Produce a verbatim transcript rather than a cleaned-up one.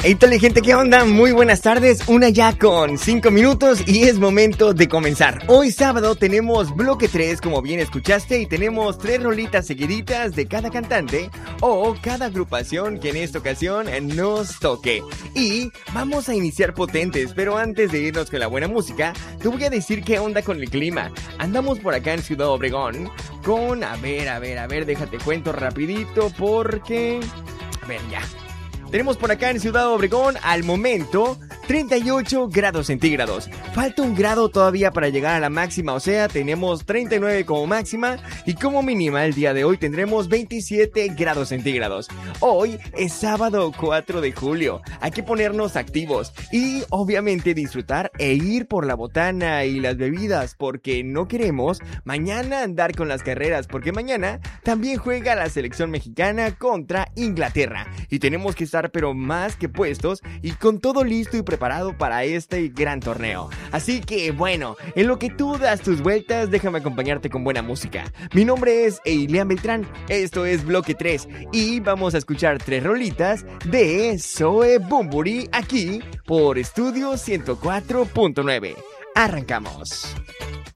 Inteligente, ¿qué onda? Muy buenas tardes, una ya con cinco minutos y es momento de comenzar. Hoy sábado tenemos bloque tres, como bien escuchaste, y tenemos tres rolitas seguiditas de cada cantante o cada agrupación que en esta ocasión nos toque. Y vamos a iniciar potentes, pero antes de irnos con la buena música, te voy a decir qué onda con el clima. Andamos por acá en Ciudad Obregón con, a ver, a ver, a ver, déjate cuento rapidito porque... A ver, ya. Tenemos por acá en Ciudad Obregón, al momento, treinta y ocho grados centígrados. Falta un grado todavía para llegar a la máxima, o sea, tenemos treinta y nueve como máxima y como mínima el día de hoy tendremos veintisiete grados centígrados. Hoy es sábado cuatro de julio, hay que ponernos activos y obviamente disfrutar e ir por la botana y las bebidas porque no queremos mañana andar con las carreras porque mañana también juega la selección mexicana contra Inglaterra y tenemos que estar pero más que puestos y con todo listo y preparado para este gran torneo. Así que bueno, en lo que tú das tus vueltas, déjame acompañarte con buena música. Mi nombre es Eilian Beltrán, esto es Bloque tres y vamos a escuchar tres rolitas de Zoe Bumburi aquí por Estudio ciento cuatro punto nueve. Arrancamos.